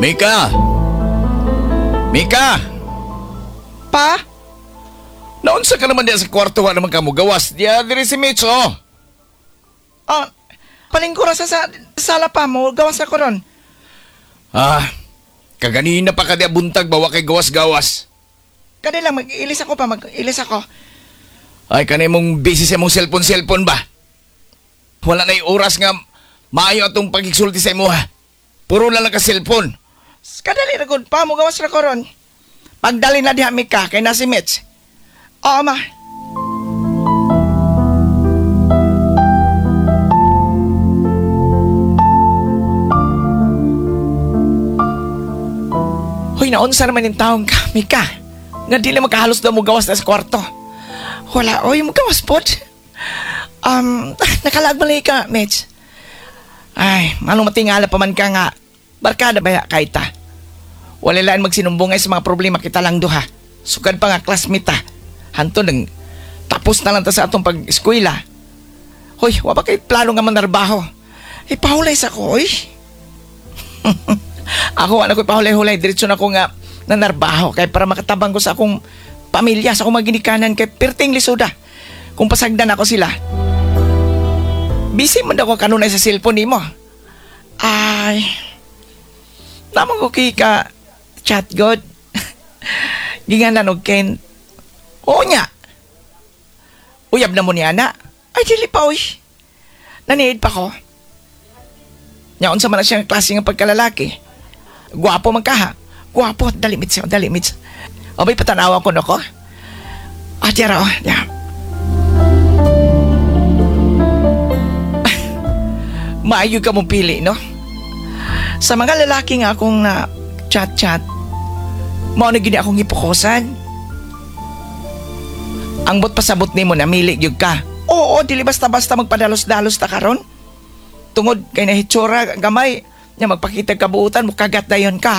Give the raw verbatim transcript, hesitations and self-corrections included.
Mika! Mika! Pa? Naunsa ka naman diya sa kwarto wa naman ka mo gawas diya diri si Mitch oh. Ah, palingkuran sa, sa sala pa mo. Gawas ako ron. Ah, kaganina pa ka diya buntag bawa kay gawas-gawas. Kadi lang, mag-ilis ako pa. Mag-ilis ako. Ay kanay mong busy sa mong cellphone-cellphone ba? Wala na yung oras nga maayo atong pagigsulti sa imo ha. Puro lang ka cellphone. Kadali na good pa mo. Gawas na ko ron. Pagdali na diha Mika kay na si Mitch. Oo, ma. Hoy, naunsa naman yung taong ka, Mika. Nga dili makahalos daw mo gawas na sa kwarto. Wala, oy, mo gawas pod. Um, nakalagmalay ka, Mitch. Ay, manong matingala pa man ka nga. Barkada ba kay ta? Wala lang magsinumbungay sa mga problema kita lang duha. Sukad pa nga classmate ta. Hanto nang tapos na lang ta sa atong pag-eskwela. Hoy, wa ba kay plano nga manarbaho? Eh, pahulay sa ko, oy. Ako, ano ko pahulay-hulay. Diretso na ko nga nanarbaho. Kaya para makatabang ko sa akong pamilya, sa akong maginikanan kay perting lisuda. Kung pasagdan ako sila. Busy man daw ko kanunay sa cellphone ni mo. Ay, naman ko kay ka chat god. Ginganan og Ken. Oo niya. Uyab na mo ni ana. Ay, dili pa, uy. Naniid pa ko. Yaon sa man na siyang klase ng pagkalalaki. Guwapo man ka ha. Guwapo. Dalimit siya. Dalimit. O may patanawa ko na ko. Ah, tiyara o. Yeah. Maayo ka mong pili, no? Sa mga lalaki nga akong na chat-chat, mao na gini akong hipokosan. Ang bot pasabot nimo na mili gyud ka. Oo, dili basta-basta magpadalos-dalos ta karon. Tungod kay nahitsura gamay nya magpakita kabuutan mo kagat dayon ka.